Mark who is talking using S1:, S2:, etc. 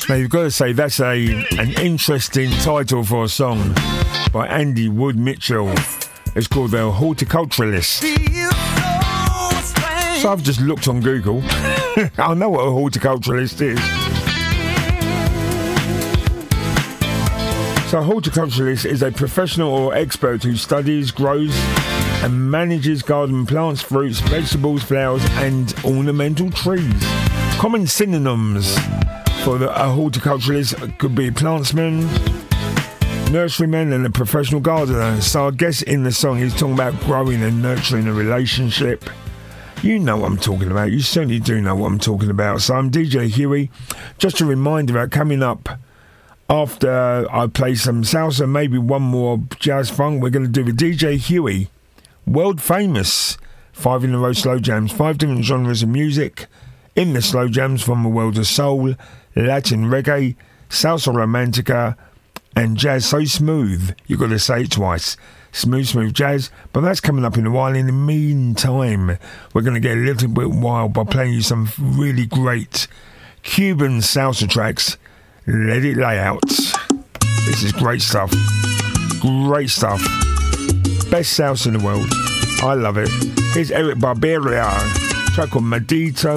S1: Now, you've got to say that's an interesting title for a song by Andy Wood Mitchell. It's called The Horticulturalist. So I've just looked on Google. I know what a horticulturalist is. So a horticulturalist is a professional or expert who studies, grows and manages garden plants, fruits, vegetables, flowers and ornamental trees. Common synonyms for a horticulturalist could be plantsman, nurseryman and a professional gardener. So I guess in the song he's talking about growing and nurturing a relationship. You know what I'm talking about. You certainly do know what I'm talking about. So I'm DJ Huey. Just a reminder that coming up after I play some salsa, maybe one more jazz funk, we're going to do the DJ Huey world famous 5 in a row slow jams, 5 different genres of music in the slow jams from the world of soul, Latin reggae, salsa romantica and jazz so smooth you got to say it twice. Smooth jazz, but that's coming up in a while. In the meantime, we're going to get a little bit wild by playing you some really great Cuban salsa tracks. Let it lay out. This is great stuff. Great stuff. Best salsa in the world. I love it. Here's Eric Barberia, track called Medito.